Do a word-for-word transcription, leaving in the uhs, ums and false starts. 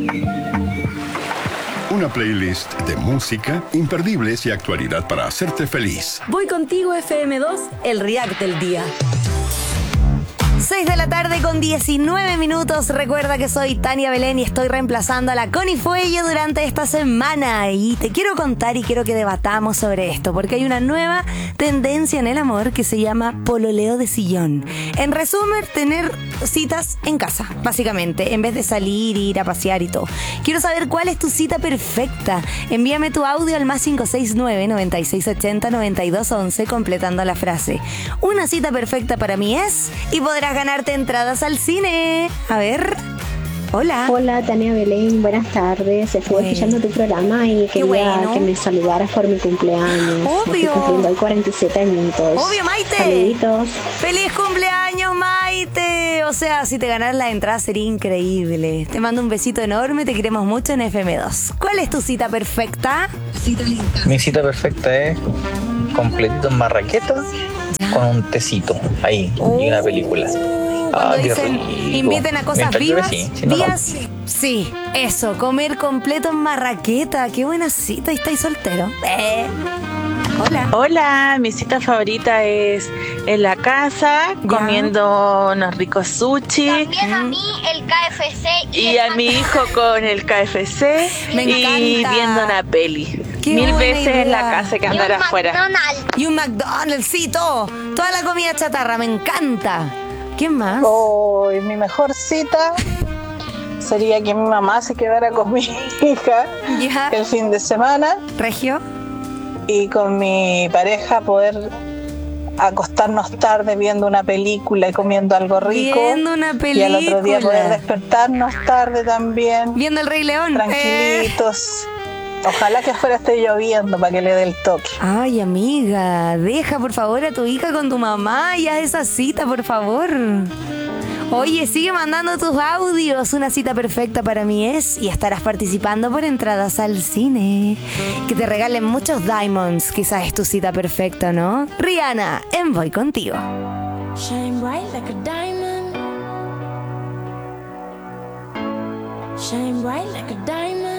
Una playlist de música, imperdibles y actualidad para hacerte feliz. Voy contigo F M dos, el React del día. seis de la tarde con diecinueve minutos. Recuerda que soy Tania Belén y estoy reemplazando a la Connie Fuelle durante esta semana. Y te quiero contar y quiero que debatamos sobre esto, porque hay una nueva tendencia en el amor que se llama pololeo de sillón. En resumen, tener citas en casa, básicamente, en vez de salir, ir a pasear y todo. Quiero saber cuál es tu cita perfecta. Envíame tu audio al más cinco seis nueve, noventa y seis ochenta, noventa y dos once completando la frase. Una cita perfecta para mí es... y podrás ganarte entradas al cine. A ver. Hola. Hola, Tania Belén, buenas tardes. Estuve bueno. escuchando tu programa y quería bueno. que me saludaras por mi cumpleaños. Obvio. Estoy cumpliendo hoy cuarenta y siete añitos. Obvio, Maite. Saluditos. ¡Feliz cumpleaños, Maite! O sea, si te ganas la entrada sería increíble. Te mando un besito enorme, te queremos mucho en F M dos. ¿Cuál es tu cita perfecta? Mi cita perfecta es completito en marraqueta con un tecito ahí Oh. y una película. Cuando Ah, qué dicen rico. inviten a cosas Mientras llueve, vivas, sí, si no, no. vías, sí, eso, comer completo en marraqueta. Qué buena cita, y estáis soltero. Eh. Hola. Hola, mi cita favorita es en la casa, Ya. comiendo unos ricos sushi. También a mí el K F C y, Y el a mi hijo con el K F C Me y encanta. viendo una peli. Qué Mil buena veces en idea. la casa que y un andar afuera. McDonald's. Y un McDonald's, sí, todo. Toda la comida chatarra, me encanta. ¿Quién más? Oh, mi mejor cita sería que mi mamá se quedara con mi hija Ya. el fin de semana ¿Regio? y con mi pareja poder acostarnos tarde viendo una película y comiendo algo rico. Viendo una Y al otro día poder película. despertarnos tarde también, Viendo el Rey León. Eh. tranquilitos. Ojalá que fuera esté lloviendo para que le dé el toque. Ay, amiga, deja por favor a tu hija con tu mamá y haz esa cita, por favor. Oye, sigue mandando tus audios. Una cita perfecta para mí es... y estarás participando por entradas al cine. Que te regalen muchos diamonds. Quizás es tu cita perfecta, ¿no? Rihanna, en Voy Contigo. Shine bright like a diamond. Shine bright like a diamond.